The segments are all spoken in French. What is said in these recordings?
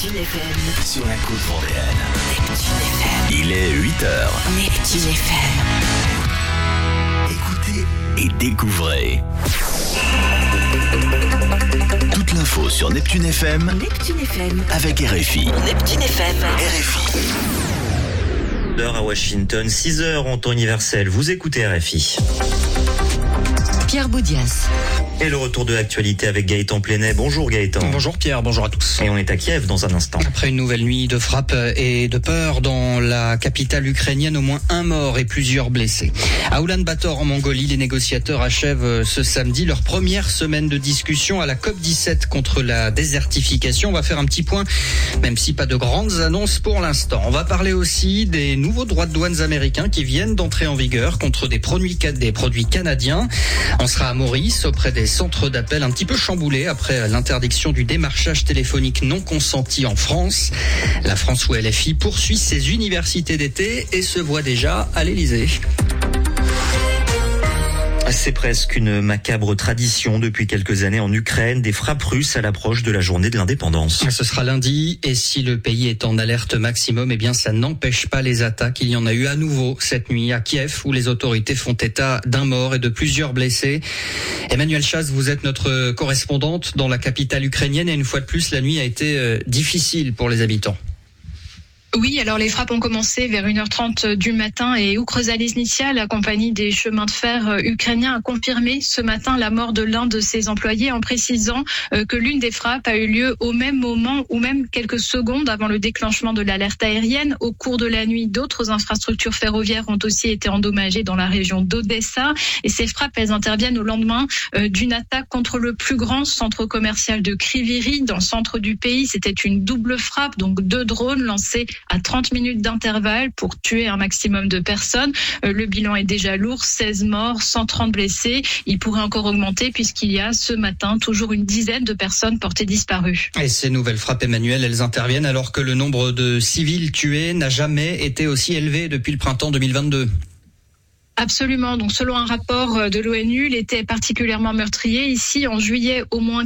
Neptune FM. Sur la côte vendéenne. Neptune FM. Il est 8h. Neptune FM. Écoutez et découvrez. Toute l'info sur Neptune FM. Neptune FM. Avec RFI. Neptune FM. RFI. L'heure à Washington, 6h en temps universel. Vous écoutez RFI. Pierre Boudias. Et le retour de l'actualité avec Gaëtan Plenet. Bonjour Gaëtan. Bonjour Pierre, bonjour à tous. Et on est à Kiev dans un instant. Après une nouvelle nuit de frappe et de peur dans la capitale ukrainienne, au moins un mort et plusieurs blessés. À Oulan-Bator en Mongolie, les négociateurs achèvent ce samedi leur première semaine de discussion à la COP17 contre la désertification. On va faire un petit point, même si pas de grandes annonces pour l'instant. On va parler aussi des nouveaux droits de douane américains qui viennent d'entrer en vigueur contre des produits canadiens. On sera à Maurice auprès des centres d'appel un petit peu chamboulés après l'interdiction du démarchage téléphonique non consenti en France. La France ou LFI poursuit ses universités d'été et se voit déjà à l'Elysée. C'est presque une macabre tradition depuis quelques années en Ukraine, des frappes russes à l'approche de la journée de l'indépendance. Ce sera lundi et si le pays est en alerte maximum, eh bien ça n'empêche pas les attaques. Il y en a eu à nouveau cette nuit à Kiev où les autorités font état d'un mort et de plusieurs blessés. Emmanuelle Chaz, vous êtes notre correspondante dans la capitale ukrainienne et une fois de plus, la nuit a été difficile pour les habitants. Oui, alors les frappes ont commencé vers 1h30 du matin et Ukrzaliznytsia, la compagnie des chemins de fer ukrainiens, a confirmé ce matin la mort de l'un de ses employés en précisant que l'une des frappes a eu lieu au même moment ou même quelques secondes avant le déclenchement de l'alerte aérienne. Au cours de la nuit, d'autres infrastructures ferroviaires ont aussi été endommagées dans la région d'Odessa et ces frappes, elles interviennent au lendemain d'une attaque contre le plus grand centre commercial de Kryvyi Rih dans le centre du pays. C'était une double frappe, donc 2 drones lancés à 30 minutes d'intervalle pour tuer un maximum de personnes. Le bilan est déjà lourd, 16 morts, 130 blessés. Il pourrait encore augmenter puisqu'il y a ce matin toujours une dizaine de personnes portées disparues. Et ces nouvelles frappes, Emmanuel, elles interviennent alors que le nombre de civils tués n'a jamais été aussi élevé depuis le printemps 2022. Absolument. Donc, selon un rapport de l'ONU, l'été est particulièrement meurtrier. Ici, en juillet, au moins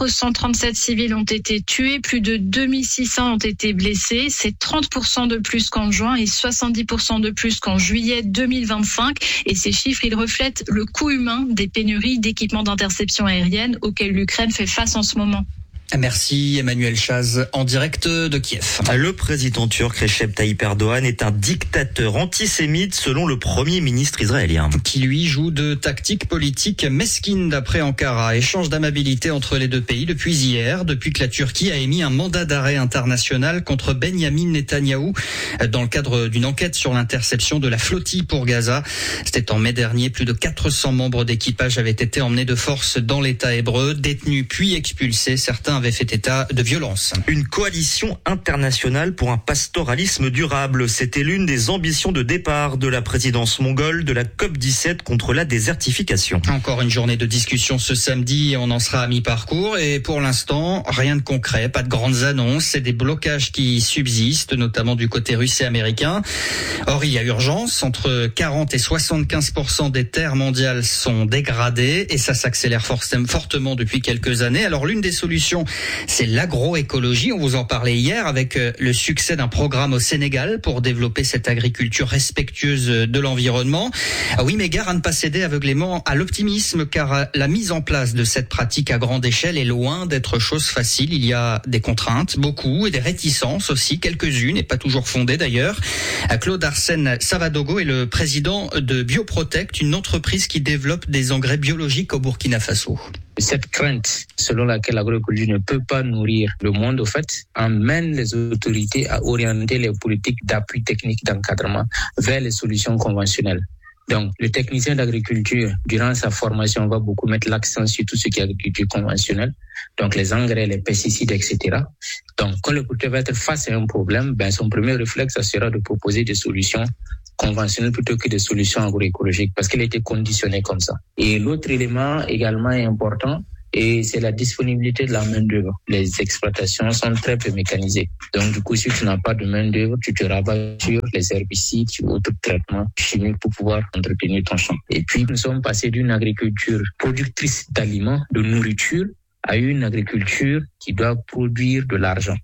437 civils ont été tués, plus de 2600 ont été blessés. C'est 30% de plus qu'en juin et 70% de plus qu'en juillet 2025. Et ces chiffres, ils reflètent le coût humain des pénuries d'équipements d'interception aérienne auxquels l'Ukraine fait face en ce moment. Merci Emmanuelle Chaz en direct de Kiev. Le président turc Recep Tayyip Erdogan est un dictateur antisémite selon le premier ministre israélien. Qui lui joue de tactiques politiques mesquines d'après Ankara. Échange d'amabilité entre les deux pays depuis hier, depuis que la Turquie a émis un mandat d'arrêt international contre Benyamin Netanyahou dans le cadre d'une enquête sur l'interception de la flottille pour Gaza. C'était en mai dernier, plus de 400 membres d'équipage avaient été emmenés de force dans l'État hébreu, détenus puis expulsés. Certains avaient fait état de violence. Une coalition internationale pour un pastoralisme durable. C'était l'une des ambitions de départ de la présidence mongole de la COP17 contre la désertification. Encore une journée de discussion ce samedi, on en sera à mi-parcours et pour l'instant, rien de concret, pas de grandes annonces, c'est des blocages qui subsistent, notamment du côté russe et américain. Or, il y a urgence, entre 40 et 75% des terres mondiales sont dégradées et ça s'accélère fortement depuis quelques années. Alors, l'une des solutions, c'est l'agroécologie. On vous en parlait hier avec le succès d'un programme au Sénégal pour développer cette agriculture respectueuse de l'environnement. Ah oui, mais gare à ne pas céder aveuglément à l'optimisme car la mise en place de cette pratique à grande échelle est loin d'être chose facile. Il y a des contraintes, beaucoup, et des réticences aussi, quelques-unes, et pas toujours fondées d'ailleurs. Claude Arsène Savadogo est le président de Bioprotect, une entreprise qui développe des engrais biologiques au Burkina Faso. Cette crainte selon laquelle l'agroécologie ne peut pas nourrir le monde, au fait, amène les autorités à orienter les politiques d'appui technique d'encadrement vers les solutions conventionnelles. Donc, le technicien d'agriculture, durant sa formation, va beaucoup mettre l'accent sur tout ce qui est agriculture conventionnelle, donc les engrais, les pesticides, etc. Donc, quand le producteur va être face à un problème, son premier réflexe, ça sera de proposer des solutions conventionnelles plutôt que des solutions agroécologiques, parce qu'elle a été conditionnée comme ça. Et l'autre élément également important, et c'est la disponibilité de la main-d'œuvre. Les exploitations sont très peu mécanisées. Donc, du coup, si tu n'as pas de main-d'œuvre, tu te rabats sur les herbicides, sur d'autres traitements chimiques pour pouvoir entretenir ton champ. Et puis, nous sommes passés d'une agriculture productrice d'aliments, de nourriture, à une agriculture qui doit produire de l'argent.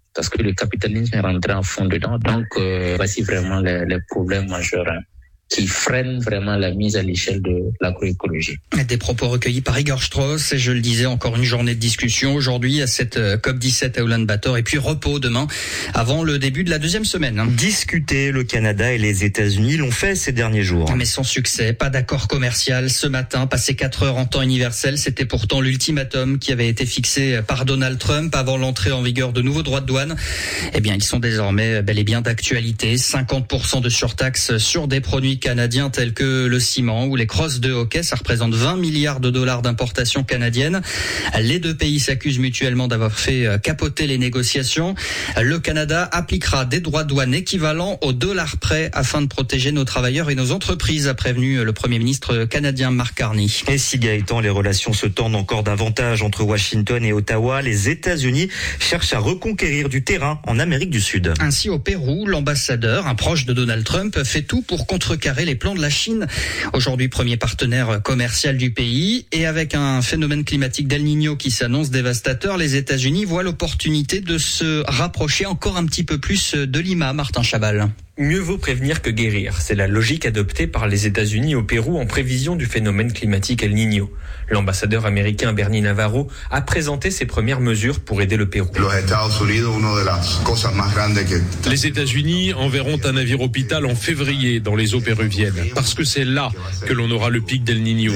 parce que le capitalisme est rentré en fond dedans. Donc, voici vraiment les problèmes majeurs qui freinent vraiment la mise à l'échelle de l'agroécologie. Des propos recueillis par Igor Strauss, et je le disais, encore une journée de discussion aujourd'hui à cette COP17 à Ulaanbaatar, et puis repos demain avant le début de la deuxième semaine. Discuter, le Canada et les États-Unis l'ont fait ces derniers jours. Mais sans succès, pas d'accord commercial ce matin, passé 4 heures en temps universel. C'était pourtant l'ultimatum qui avait été fixé par Donald Trump avant l'entrée en vigueur de nouveaux droits de douane. Eh bien, ils sont désormais bel et bien d'actualité. 50% de surtaxe sur des produits canadiens tels que le ciment ou les crosses de hockey. Ça représente 20 milliards de dollars d'importation canadienne. Les deux pays s'accusent mutuellement d'avoir fait capoter les négociations. Le Canada appliquera des droits de douane équivalents au dollar près afin de protéger nos travailleurs et nos entreprises, a prévenu le Premier ministre canadien Mark Carney. Et si Gaëtan, les relations se tendent encore davantage entre Washington et Ottawa, les États-Unis cherchent à reconquérir du terrain en Amérique du Sud. Ainsi, au Pérou, l'ambassadeur, un proche de Donald Trump, fait tout pour contrecarrer les plans de la Chine. Aujourd'hui, premier partenaire commercial du pays, et avec un phénomène climatique d'El Niño qui s'annonce dévastateur, les États-Unis voient l'opportunité de se rapprocher encore un petit peu plus de Lima. Martin Chabal. Mieux vaut prévenir que guérir. C'est la logique adoptée par les États-Unis au Pérou en prévision du phénomène climatique El Niño. L'ambassadeur américain Bernie Navarro a présenté ses premières mesures pour aider le Pérou. Les États-Unis enverront un navire hôpital en février dans les eaux péruviennes, parce que c'est là que l'on aura le pic d'El Niño.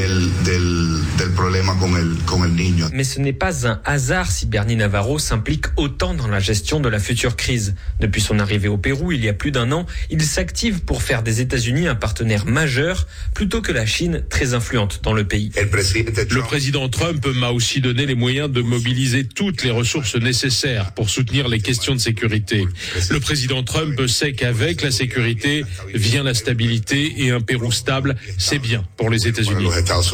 Mais ce n'est pas un hasard si Bernie Navarro s'implique autant dans la gestion de la future crise. Depuis son arrivée au Pérou il y a plus d'un an, il s'active pour faire des États-Unis un partenaire majeur plutôt que la Chine très influente dans le pays. Le président Trump m'a aussi donné les moyens de mobiliser toutes les ressources nécessaires pour soutenir les questions de sécurité. Le président Trump sait qu'avec la sécurité vient la stabilité, et un Pérou stable, c'est bien pour les États-Unis.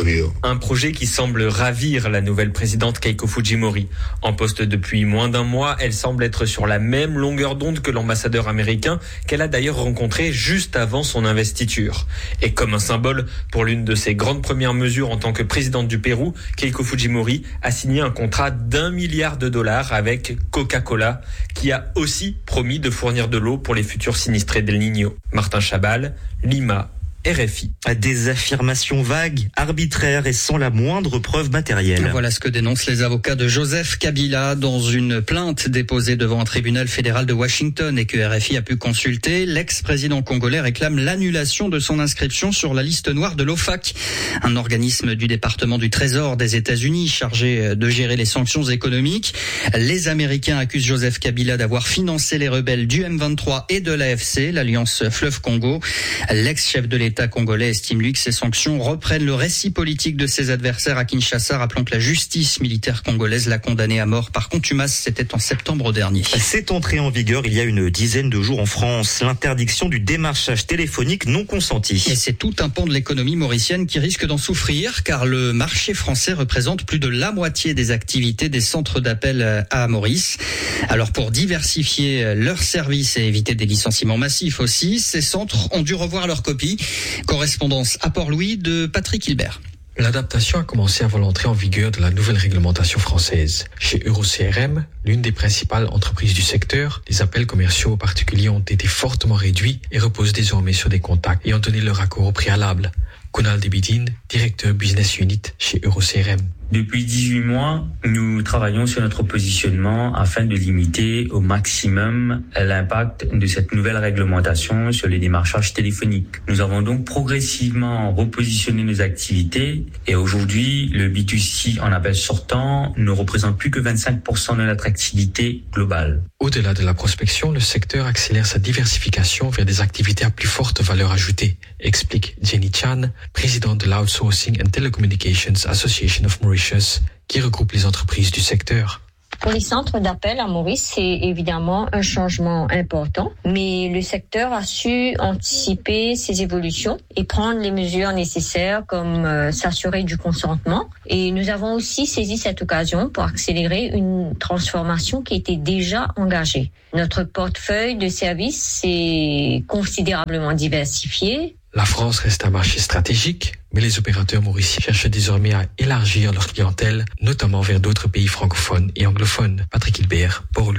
Un projet qui semble ravir la nouvelle présidente Keiko Fujimori. En poste depuis moins d'un mois, elle semble être sur la même longueur d'onde que l'ambassadeur américain qu'elle a d'ailleurs rencontré juste avant son investiture. Et comme un symbole pour l'une de ses grandes premières mesures en tant que présidente du Pérou, Keiko Fujimori a signé un contrat d'1 milliard de dollars avec Coca-Cola, qui a aussi promis de fournir de l'eau pour les futurs sinistrés d'El Niño. Martin Chabal, Lima, RFI. Des affirmations vagues, arbitraires et sans la moindre preuve matérielle. Voilà ce que dénoncent les avocats de Joseph Kabila dans une plainte déposée devant un tribunal fédéral de Washington et que RFI a pu consulter. L'ex-président congolais réclame l'annulation de son inscription sur la liste noire de l'OFAC, un organisme du département du Trésor des États-Unis chargé de gérer les sanctions économiques. Les Américains accusent Joseph Kabila d'avoir financé les rebelles du M23 et de l'AFC, l'Alliance Fleuve Congo. L'ex-chef de l'État congolais estime, lui, que ces sanctions reprennent le récit politique de ses adversaires à Kinshasa, rappelant que la justice militaire congolaise l'a condamné à mort par contumace. C'était en septembre dernier. C'est entré en vigueur il y a une dizaine de jours en France, l'interdiction du démarchage téléphonique non consenti. Et c'est tout un pan de l'économie mauricienne qui risque d'en souffrir, car le marché français représente plus de la moitié des activités des centres d'appel à Maurice. Alors pour diversifier leurs services et éviter des licenciements massifs aussi, ces centres ont dû revoir leur copie. Correspondance à Port-Louis de Patrick Hilbert. L'adaptation a commencé avant l'entrée en vigueur de la nouvelle réglementation française. Chez EuroCRM, l'une des principales entreprises du secteur, les appels commerciaux aux particuliers ont été fortement réduits et reposent désormais sur des contacts ayant donné leur accord au préalable. Kunal Debidine, directeur Business Unit chez EuroCRM. Depuis 18 mois, nous travaillons sur notre positionnement afin de limiter au maximum l'impact de cette nouvelle réglementation sur les démarchages téléphoniques. Nous avons donc progressivement repositionné nos activités et aujourd'hui, le B2C en appel sortant ne représente plus que 25% de notre activité globale. Au-delà de la prospection, le secteur accélère sa diversification vers des activités à plus forte valeur ajoutée, explique Jenny Chan, présidente de l'Outsourcing and Telecommunications Association of Mauritius, qui regroupe les entreprises du secteur. Pour les centres d'appel à Maurice, c'est évidemment un changement important, mais le secteur a su anticiper ces évolutions et prendre les mesures nécessaires comme s'assurer du consentement. Et nous avons aussi saisi cette occasion pour accélérer une transformation qui était déjà engagée. Notre portefeuille de services s'est considérablement diversifié. La France reste un marché stratégique, mais les opérateurs mauriciens cherchent désormais à élargir leur clientèle, notamment vers d'autres pays francophones et anglophones. Patrick Hilbert, Port-Louis, RFI.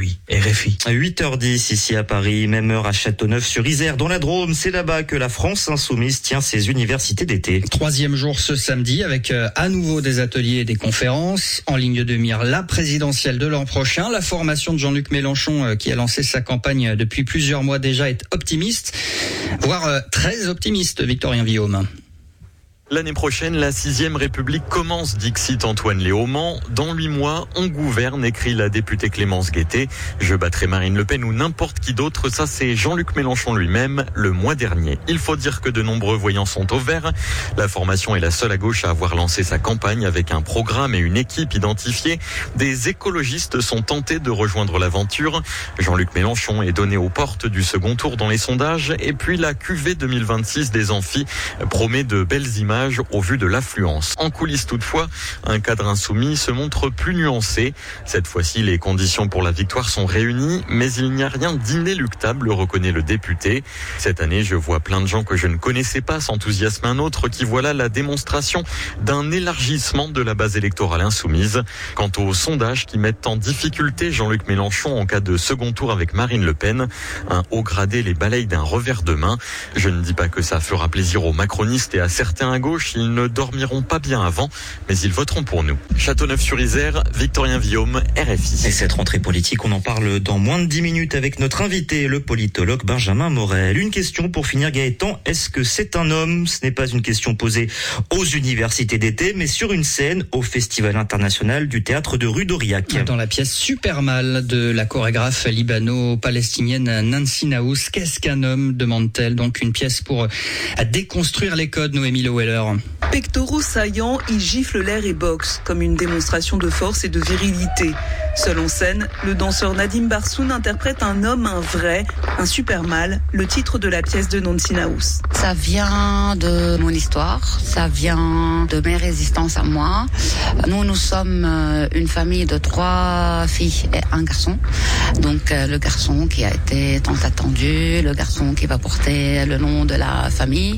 RFI. 8h10 ici à Paris, même heure à Châteauneuf-sur-Isère, dans la Drôme. C'est là-bas que la France insoumise tient ses universités d'été. 3e jour ce samedi avec à nouveau des ateliers et des conférences. En ligne de mire, la présidentielle de l'an prochain. La formation de Jean-Luc Mélenchon, qui a lancé sa campagne depuis plusieurs mois déjà, est optimiste, voire très optimiste, Victorien Villaume. L'année prochaine, la 6e République commence, dixit Antoine Léaumont. Dans 8 mois, on gouverne, écrit la députée Clémence Guettet. Je battrai Marine Le Pen ou n'importe qui d'autre, ça c'est Jean-Luc Mélenchon lui-même, le mois dernier. Il faut dire que de nombreux voyants sont au vert. La formation est la seule à gauche à avoir lancé sa campagne avec un programme et une équipe identifiée. Des écologistes sont tentés de rejoindre l'aventure. Jean-Luc Mélenchon est donné aux portes du second tour dans les sondages. Et puis la QV 2026 des amphis promet de belles images au vu de l'affluence. En coulisses toutefois, un cadre insoumis se montre plus nuancé. Cette fois-ci, les conditions pour la victoire sont réunies, mais il n'y a rien d'inéluctable, reconnaît le député. Cette année, je vois plein de gens que je ne connaissais pas s'enthousiasmer un autre qui voit là la démonstration d'un élargissement de la base électorale insoumise. Quant aux sondages qui mettent en difficulté Jean-Luc Mélenchon en cas de second tour avec Marine Le Pen, un haut gradé les balaye d'un revers de main. Je ne dis pas que ça fera plaisir aux macronistes et à certains à gauche. Ils ne dormiront pas bien avant, mais ils voteront pour nous. Châteauneuf-sur-Isère, Victorien Villaume, RFI. Et cette rentrée politique, on en parle dans moins de 10 minutes avec notre invité, le politologue Benjamin Morel. Une question pour finir, Gaëtan. Est-ce que c'est un homme? Ce n'est pas une question posée aux universités d'été, mais sur une scène au Festival international du théâtre de rue d'Aurillac. Dans la pièce Super Mal de la chorégraphe libano-palestinienne Nancy Naous. Qu'est-ce qu'un homme, demande-t-elle? Donc une pièce pour déconstruire les codes, Noémie Loweller. Pectoraux saillants, il gifle l'air et boxe, comme une démonstration de force et de virilité. Seul en scène, le danseur Nadim Barsoun interprète un homme, un vrai, un super mal, le titre de la pièce de Nancy Naous. Ça vient de mon histoire, ça vient de mes résistances à moi. Nous sommes une famille de 3 filles et un garçon. Donc le garçon qui a été tant attendu, le garçon qui va porter le nom de la famille.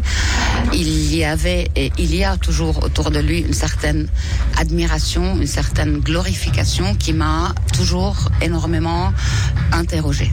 Il y avait et il y a toujours autour de lui une certaine admiration, une certaine glorification qui m'a toujours énormément interrogée.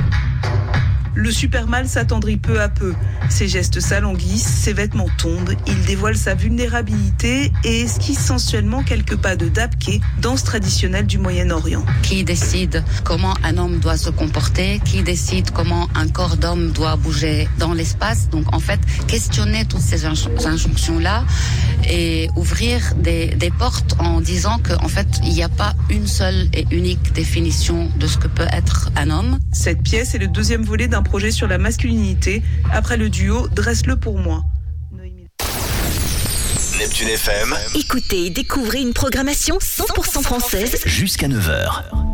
Le super mal s'attendrit peu à peu. Ses gestes s'alanguissent, ses vêtements tombent, il dévoile sa vulnérabilité et esquisse sensuellement quelques pas de dabke, danse traditionnelle du Moyen-Orient. Qui décide comment un homme doit se comporter? Qui décide comment un corps d'homme doit bouger dans l'espace? Donc en fait, questionner toutes ces injonctions-là et ouvrir des portes en disant qu'en fait, il n'y a pas une seule et unique définition de ce que peut être un homme. Cette pièce est le 2e volet d'un projet sur la masculinité, après le duo Dresse-le pour moi. Neptune FM. Écoutez et découvrez une programmation 100% française Jusqu'à 9h.